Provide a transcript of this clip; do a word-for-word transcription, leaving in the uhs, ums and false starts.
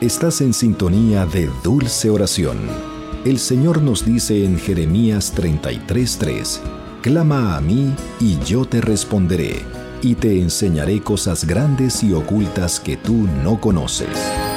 Estás en sintonía de Dulce Oración. El Señor nos dice en Jeremías treinta y tres, tres: Clama a mí y yo te responderé, y te enseñaré cosas grandes y ocultas que tú no conoces.